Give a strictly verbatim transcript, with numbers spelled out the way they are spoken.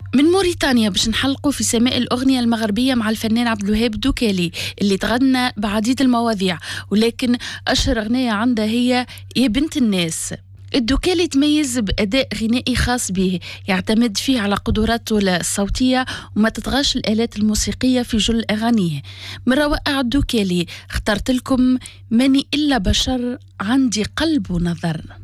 من موريتانيا باش نحلقوا في سماء الأغنية المغربية مع الفنان عبد الوهاب الدوكالي اللي تغنى بعديد المواضيع، ولكن أشهر أغنية عنده هي يا بنت الناس. الدوكالي تميز بأداء غنائي خاص به يعتمد فيه على قدراته الصوتية وما تطغاش الآلات الموسيقية في جل أغانيه. من روائع الدوكالي اخترت لكم ماني إلا بشر عندي قلب ونظر.